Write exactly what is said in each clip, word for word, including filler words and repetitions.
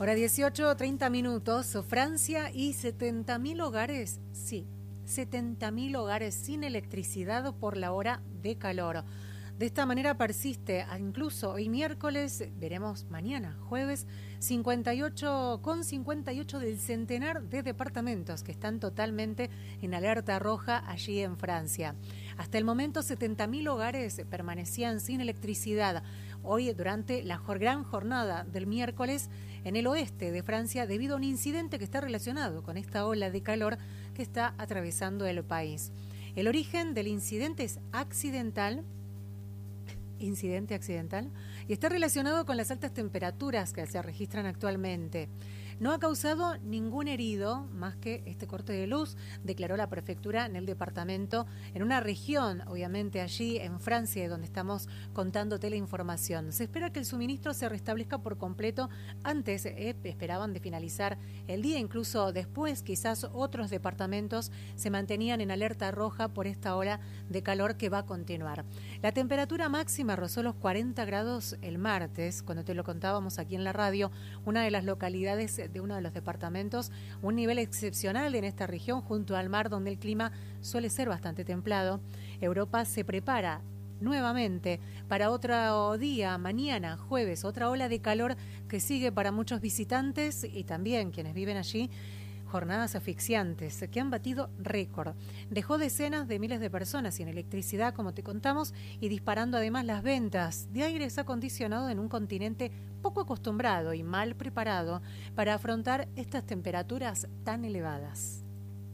Hora dieciocho, treinta minutos. Francia y setenta mil hogares, sí, setenta mil hogares sin electricidad por la hora de calor. De esta manera persiste incluso hoy miércoles, veremos mañana, jueves, cincuenta y ocho con cincuenta y ocho del centenar de departamentos que están totalmente en alerta roja allí en Francia. Hasta el momento setenta mil hogares permanecían sin electricidad hoy durante la gran jornada del miércoles en el oeste de Francia debido a un incidente que está relacionado con esta ola de calor que está atravesando el país. El origen del incidente es accidental, incidente accidental, y está relacionado con las altas temperaturas que se registran actualmente. No ha causado ningún herido, más que este corte de luz, declaró la prefectura en el departamento, en una región, obviamente allí en Francia, donde estamos contándote la información. Se espera que el suministro se restablezca por completo. Antes eh, esperaban de finalizar el día, incluso después quizás otros departamentos se mantenían en alerta roja por esta ola de calor que va a continuar. La temperatura máxima rozó los cuarenta grados el martes, cuando te lo contábamos aquí en la radio, una de las localidades de uno de los departamentos, un nivel excepcional en esta región junto al mar donde el clima suele ser bastante templado. Europa se prepara nuevamente para otro día, mañana, jueves, otra ola de calor que sigue para muchos visitantes y también quienes viven allí. Jornadas asfixiantes que han batido récord. Dejó decenas de miles de personas sin electricidad, como te contamos, y disparando además las ventas de aires acondicionado en un continente poco acostumbrado y mal preparado para afrontar estas temperaturas tan elevadas.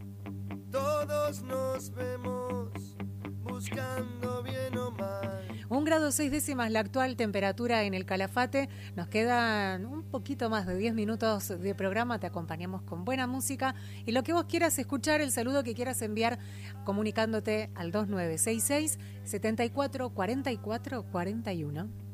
Todos nos vemos buscando bien o mal. Un grado seis décimas la actual temperatura en el Calafate. Nos quedan un poquito más de diez minutos de programa. Te acompañamos con buena música y lo que vos quieras escuchar, el saludo que quieras enviar, comunicándote al dos nueve seis seis, siete cuatro cuatro cuatro cuatro uno.